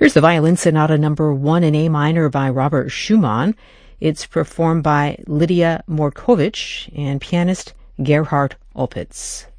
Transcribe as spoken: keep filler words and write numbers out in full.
Here's the Violin Sonata number one in A minor by Robert Schumann. It's performed by Lydia Morkovich and pianist Gerhard Opitz.